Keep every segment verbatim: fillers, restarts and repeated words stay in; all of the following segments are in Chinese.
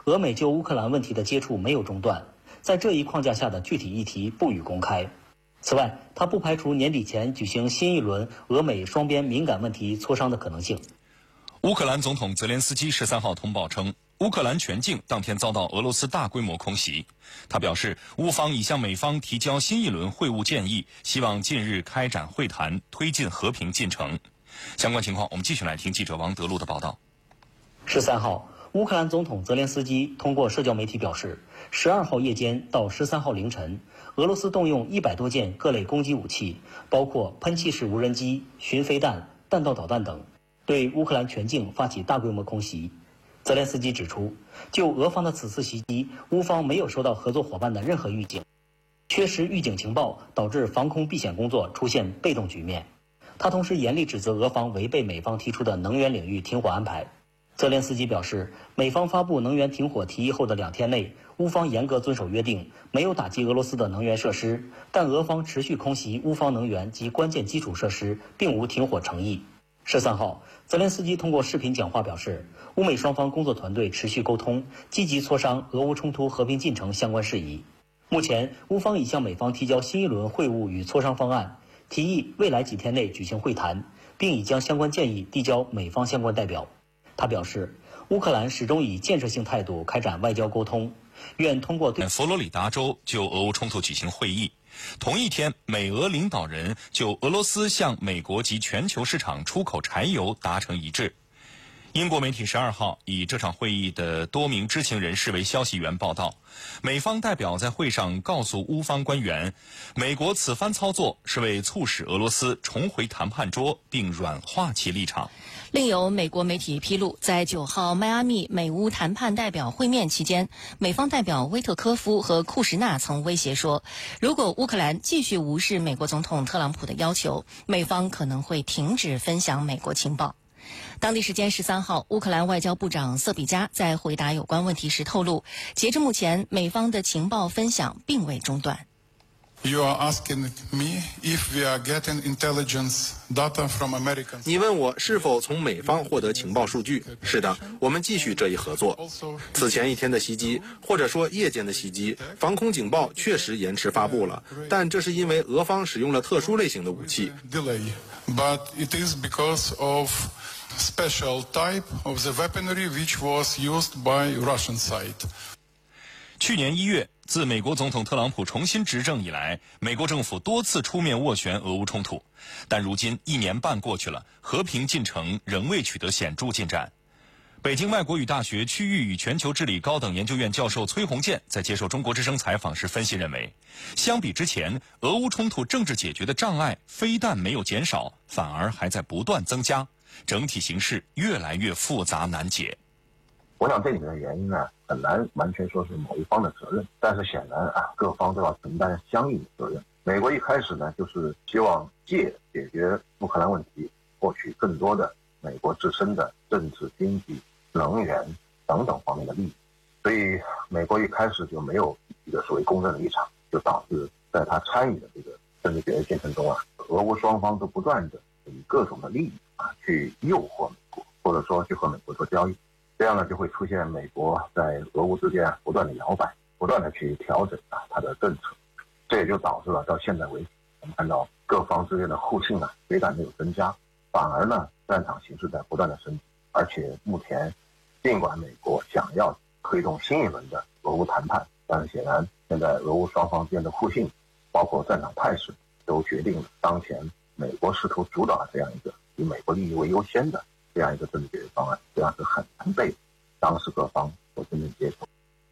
俄美就乌克兰问题的接触没有中断，在这一框架下的具体议题不予公开。此外，他不排除年底前举行新一轮俄美双边敏感问题磋商的可能性。 乌克兰总统泽连斯基十三号通报称，乌克兰全境当天遭到俄罗斯大规模空袭。他表示，乌方已向美方提交新一轮会晤建议，希望近日开展会谈，推进和平进程。相关情况，我们继续来听记者王德禄的报道。 十三号，乌克兰总统泽连斯基通过社交媒体表示，十二号夜间到十三号凌晨，俄罗斯动用一百多件各类攻击武器，包括喷气式无人机、巡飞弹、弹道导弹等，对乌克兰全境发起大规模空袭。泽连斯基指出，就俄方的此次袭击，乌方没有收到合作伙伴的任何预警，缺失预警情报导致防空避险工作出现被动局面。他同时严厉指责俄方违背美方提出的能源领域停火安排。泽连斯基表示，美方发布能源停火提议后的两天内，乌方严格遵守约定，没有打击俄罗斯的能源设施，但俄方持续空袭乌方能源及关键基础设施，并无停火诚意。十三号，泽连斯基通过视频讲话表示，乌美双方工作团队持续沟通，积极磋商俄乌冲突和平进程相关事宜。目前，乌方已向美方提交新一轮会晤与磋商方案，提议未来几天内举行会谈，并已将相关建议递交美方相关代表。他表示，乌克兰始终以建设性态度开展外交沟通，愿通过对佛罗里达州就俄乌冲突举行会议。同一天，美俄领导人就俄罗斯向美国及全球市场出口柴油达成一致。英国媒体十二号以这场会议的多名知情人士为消息源报道，美方代表在会上告诉乌方官员，美国此番操作是为促使俄罗斯重回谈判桌并软化其立场。 另有美国媒体披露，在九号迈阿密美乌谈判代表会面期间，美方代表威特科夫和库什纳曾威胁说，如果乌克兰继续无视美国总统特朗普的要求，美方可能会停止分享美国情报。当地时间十三号，乌克兰外交部长瑟比加在回答有关问题时透露，截至目前，美方的情报分享并未中断。 You are asking me if we are getting intelligence data from Americans. 你问我是否从美方获得情报数据？是的，我们继续这一合作。此前一天的袭击，或者说夜间的袭击，防空警报确实延迟发布了，但这是因为俄方使用了特殊类型的武器。 Delay, but it is because of special type of the weaponry which was used by Russian side. 去年一月，自美国总统特朗普重新执政以来，美国政府多次出面斡旋俄乌冲突，但如今一年半过去了，和平进程仍未取得显著进展。北京外国语大学区域与全球治理高等研究院教授崔洪建在接受中国之声采访时分析认为，相比之前，俄乌冲突政治解决的障碍非但没有减少，反而还在不断增加，整体形势越来越复杂难解。 我想这里面的原因呢，很难完全说是某一方的责任，但是显然啊，各方都要承担相应的责任。美国一开始呢，就是希望借解决乌克兰问题，获取更多的美国自身的政治、经济、能源等等方面的利益，所以美国一开始就没有一个所谓公正的立场，就导致在他参与的这个政治决议进程中啊，俄乌双方都不断的以各种的利益啊去诱惑美国，或者说去和美国做交易。这样呢，就会出现美国在俄乌之间啊不断的摇摆，不断的去调整啊它的政策，这也就导致了到现在为止，我们看到各方之间的互信啊非但没有增加，反而呢战场形势在不断的升级，而且目前尽管美国想要推动新一轮的俄乌谈判，但是显然现在俄乌双方之间的互信，包括战场态势，都决定了当前美国试图主导这样一个以美国利益为优先的这样一个政治解决方案，这样是很难被当时各方所真正接受。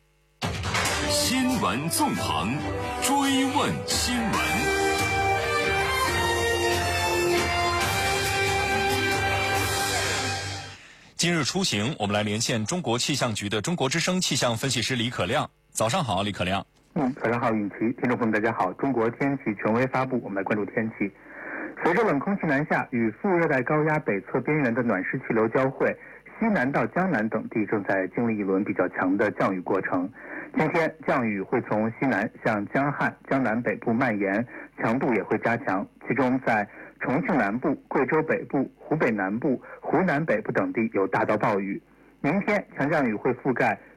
新闻纵横，追问新闻。 今日出行，我们来连线中国气象局的中国之声气象分析师李可亮。早上好，李可亮。 嗯，早上好，尹奇，听众朋友们，大家好。中国天气权威发布，我们来关注天气。随着冷空气南下，与副热带高压北侧边缘的暖湿气流交汇，西南到江南等地正在经历一轮比较强的降雨过程。今天降雨会从西南向江汉、江南北部蔓延，强度也会加强，其中在重庆南部、贵州北部、湖北南部、湖南北部等地有大到暴雨。明天强降雨会覆盖